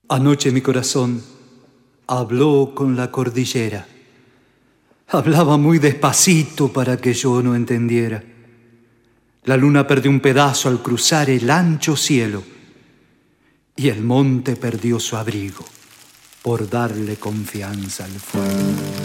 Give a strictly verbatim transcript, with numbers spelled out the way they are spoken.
Anoche mi corazón habló con la cordillera. Hablaba muy despacito para que yo no entendiera. La luna perdió un pedazo al cruzar el ancho cielo y el monte perdió su abrigo por darle confianza al fuego.